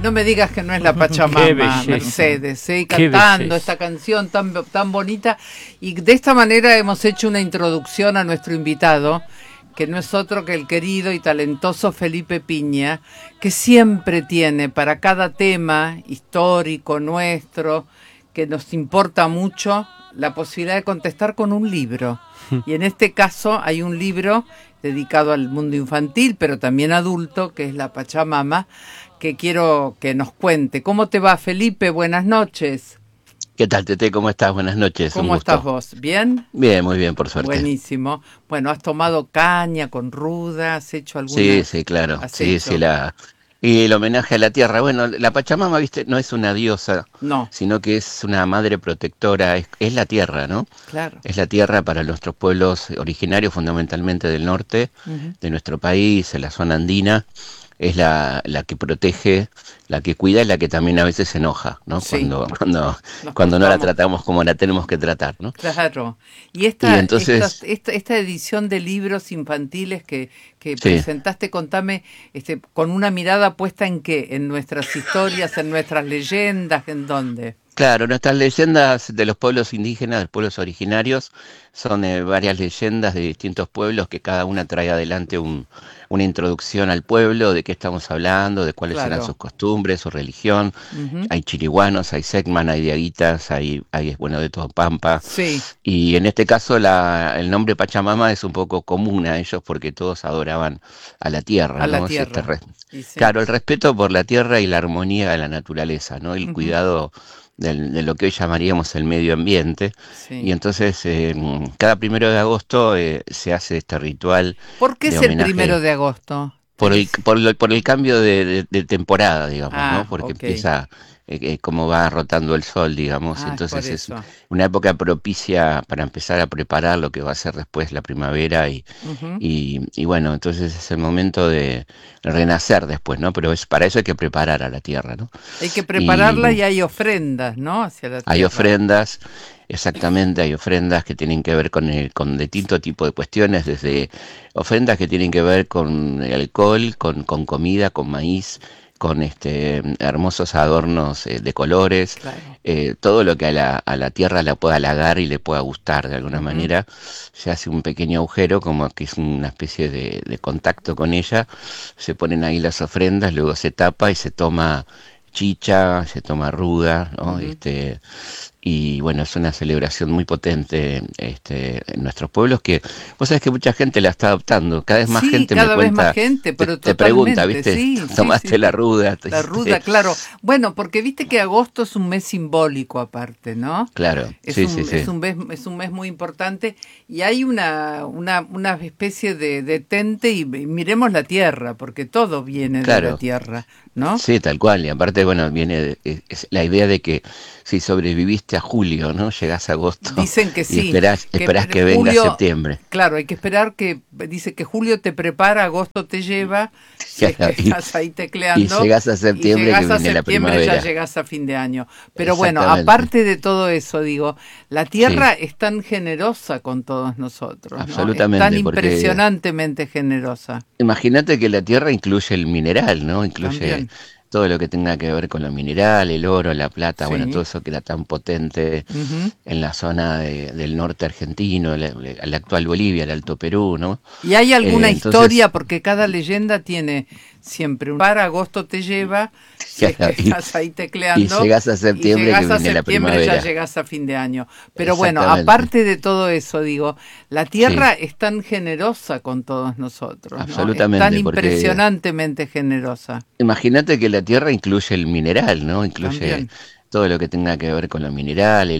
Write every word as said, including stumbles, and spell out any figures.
No me digas que no es la Pachamama, Mercedes, ¿eh? Cantando esta canción tan, tan bonita. Y de esta manera hemos hecho una introducción a nuestro invitado, que no es otro que el querido y talentoso Felipe Piña, que siempre tiene para cada tema histórico nuestro, que nos importa mucho, la posibilidad de contestar con un libro. Y en este caso hay un libro dedicado al mundo infantil, pero también adulto, que es La Pachamama, que quiero que nos cuente. ¿Cómo te va, Felipe? Buenas noches. ¿Qué tal, Tete? ¿Cómo estás? Buenas noches. ¿Cómo estás vos? ¿Bien? Bien, muy bien, por suerte. Buenísimo. Bueno, ¿has tomado caña con ruda? ¿Has hecho alguna? Sí, sí, claro. Sí, hecho? sí, la... Y el homenaje a la tierra. Bueno, la Pachamama, viste, no es una diosa, no, sino que es una madre protectora, es, es la tierra, ¿no? Claro. Es la tierra para nuestros pueblos originarios, fundamentalmente del norte, uh-huh. de nuestro país, en la zona andina. Es la, la que protege, la que cuida y la que también a veces se enoja, ¿no? Sí. Cuando, cuando, cuando no la tratamos como la tenemos que tratar, ¿no? Claro. Y esta, y entonces, esta, esta, esta edición de libros infantiles que, que sí. presentaste, contame, este, con una mirada puesta en qué, en nuestras historias, en nuestras leyendas, ¿en dónde? Claro, nuestras leyendas de los pueblos indígenas, de los pueblos originarios, son eh, varias leyendas de distintos pueblos que cada una trae adelante un, una introducción al pueblo, de qué estamos hablando, de cuáles claro. eran sus costumbres, su religión. Uh-huh. Hay chiriguanos, hay secman, hay diaguitas, hay, hay bueno, de todo Pampa. Sí. Y en este caso la, el nombre Pachamama es un poco común a ellos porque todos adoraban a la tierra. A ¿no? la tierra. Este re- sí. Claro, el respeto por la tierra y la armonía de la naturaleza, ¿no? El uh-huh. cuidado de, de lo que hoy llamaríamos el medio ambiente. Sí. Y entonces eh, cada primero de agosto eh, se hace este ritual. ¿Por qué es el primero de agosto? Por el, por, lo, por el cambio de, de, de temporada, digamos, ah, ¿no? Porque okay. empieza eh, como va rotando el sol, digamos. Ah, entonces es, es una época propicia para empezar a preparar lo que va a ser después la primavera y, uh-huh. y, y bueno, entonces es el momento de renacer después, ¿no? Pero es para eso hay que preparar a la tierra, ¿no? Hay que prepararla y, y hay ofrendas, ¿no? Hacia la tierra. Hay ofrendas. Exactamente, hay ofrendas que tienen que ver con el, con distinto tipo de cuestiones, desde ofrendas que tienen que ver con el alcohol, con, con comida, con maíz, con este hermosos adornos eh, de colores, claro. eh, todo lo que a la, a la tierra la pueda halagar y le pueda gustar de alguna uh-huh. manera. Se hace un pequeño agujero, como que es una especie de, de contacto con ella, se ponen ahí las ofrendas, luego se tapa y se toma chicha, se toma ruda, ¿no? Uh-huh. Este, y bueno, es una celebración muy potente este, en nuestros pueblos que vos sabés que mucha gente la está adoptando, cada vez más sí, gente cada me vez cuenta, más gente, pero te, te pregunta, ¿viste? Sí, ¿Tomaste sí, sí. la ruda? La ruda, claro. Bueno, porque viste que agosto es un mes simbólico aparte, ¿no? Claro, es sí, un, sí, sí. Es un, mes, es un mes muy importante y hay una, una, una especie de, de tente y, y miremos la tierra, porque todo viene claro. de la tierra, ¿no? Sí, tal cual, y aparte, bueno, viene es, es la idea de que si sobreviviste a julio, ¿no? Llegás a agosto. Dicen que sí. Y esperás que, esperás que julio, venga septiembre. Claro, hay que esperar que, dice que julio te prepara, agosto te lleva, si es que estás ahí tecleando. Y llegás a septiembre, llegás que viene a septiembre, la primavera. Ya llegás a fin de año. Pero bueno, aparte de todo eso, digo, la tierra sí. es tan generosa con todos nosotros, absolutamente, ¿no? Es tan impresionantemente generosa. Imagínate que la tierra incluye el mineral, ¿no? Incluye También. todo lo que tenga que ver con lo mineral, el oro, la plata, sí. bueno, todo eso que era tan potente uh-huh. en la zona de, del norte argentino, el, el actual Bolivia, el Alto Perú, ¿no? ¿Y hay alguna eh, historia? Entonces, porque cada leyenda tiene siempre un para agosto te lleva, si es que estás ahí tecleando. Y llegás a septiembre, llegás que viene a septiembre la primavera. Ya llegás a fin de año. Pero bueno, aparte de todo eso, digo, la tierra sí. es tan generosa con todos nosotros, absolutamente, ¿no? Es tan impresionantemente generosa. Imagínate que la tierra incluye el mineral, ¿no? Incluye También. todo lo que tenga que ver con lo mineral, el